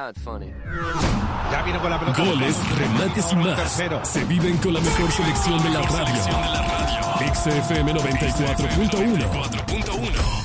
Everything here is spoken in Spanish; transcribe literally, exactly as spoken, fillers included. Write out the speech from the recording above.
Ya viene con la pelota. Goles, remates y más. Se viven con la mejor selección de la radio. X F M noventa y cuatro punto uno.